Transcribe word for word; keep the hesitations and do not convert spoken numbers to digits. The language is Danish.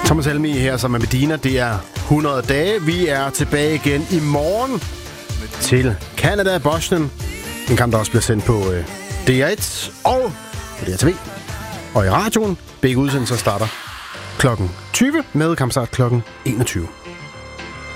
Thomas Helmi her sammen med Medina. Det er hundrede dage. Vi er tilbage igen i morgen til Canada Bosnien. En kamp, der også bliver sendt på øh, D R et og på D R T V. Og i radioen. Begge udsendelser starter klokken tyve med kampstart klokken enogtyve.